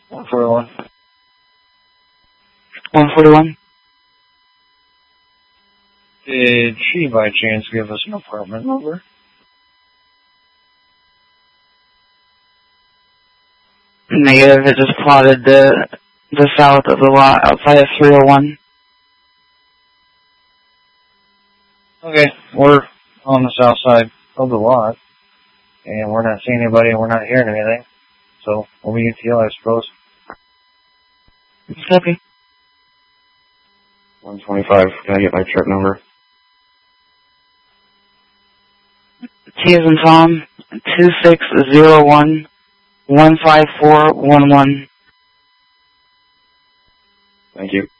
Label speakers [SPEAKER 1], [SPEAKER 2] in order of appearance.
[SPEAKER 1] 141.
[SPEAKER 2] 141.
[SPEAKER 1] Did she by chance give us an apartment number?
[SPEAKER 2] Negative, it just plotted the south of the lot outside of 301.
[SPEAKER 1] Okay, we're on the south side of the lot, and we're not seeing anybody, and we're not hearing anything. So, we'll be UTL, I suppose.
[SPEAKER 2] Copy.
[SPEAKER 3] 125, can I get my trip number?
[SPEAKER 2] T as in Tom, 2601-15411.
[SPEAKER 3] Thank you.